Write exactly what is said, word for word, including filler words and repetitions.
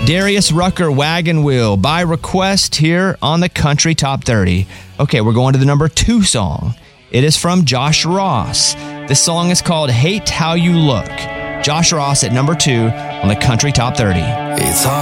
Darius Rucker, Wagon Wheel, by request here on the Country Top thirty. Okay, we're going to the number two song. It is from Josh Ross. This song is called Hate How You Look. Josh Ross at number two on the Country Top thirty. It's hard.